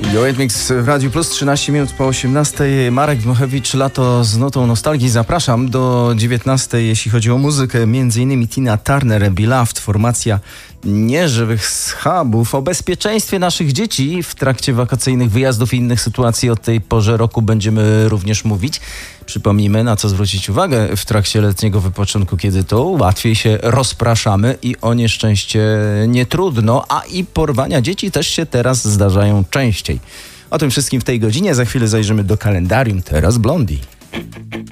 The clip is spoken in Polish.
Duet Mix w Radiu Plus, 13 minut po 18. Marek Dmochewicz, Lato z nutą nostalgii. Zapraszam do 19, jeśli chodzi o muzykę. Między innymi Tina Turner, Beloved, formacja nieżywych schabów. O bezpieczeństwie naszych dzieci w trakcie wakacyjnych wyjazdów i innych sytuacji od tej porze roku będziemy również mówić. Przypomnijmy, na co zwrócić uwagę w trakcie letniego wypoczynku, kiedy to łatwiej się rozpraszamy i o nieszczęście nie trudno, a i porwania dzieci też się teraz zdarzają częściej. O tym wszystkim w tej godzinie. Za chwilę zajrzymy do kalendarium. Teraz Blondie.